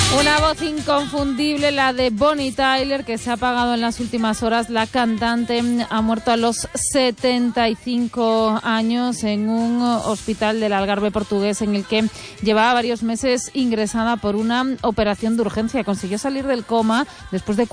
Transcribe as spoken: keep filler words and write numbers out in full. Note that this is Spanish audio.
Una voz inconfundible, la de Bonnie Tyler, que se ha apagado en las últimas horas. La cantante ha muerto a los setenta y cinco años en un hospital del Algarve portugués en el que llevaba varios meses ingresada por una operación de urgencia. Consiguió salir del coma después de